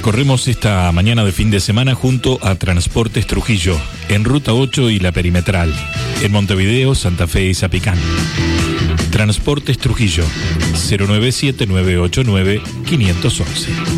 Recorremos esta mañana de fin de semana junto a Transportes Trujillo, en Ruta 8 y La Perimetral, en Montevideo, Santa Fe y Zapicán. Transportes Trujillo, 097-989-511.